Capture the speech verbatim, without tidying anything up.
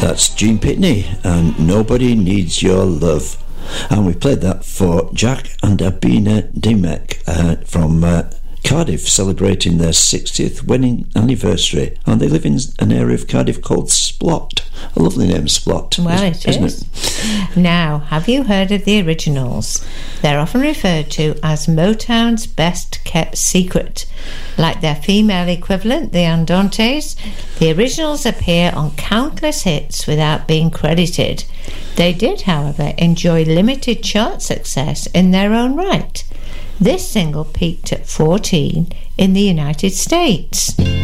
That's Gene Pitney and Nobody Needs Your Love. And we played that for Jack and Abina Dimek uh, from uh, Cardiff, celebrating their sixtieth wedding anniversary. And they live in an area of Cardiff called Splot. A lovely name, Splot. Well, it isn't is. It? Now, have you heard of the Originals? They're often referred to as Motown's best kept secret. Like their female equivalent, the Andantes, the Originals appear on countless hits without being credited. They did, however, enjoy limited chart success in their own right. This single peaked at fourteen in the United States.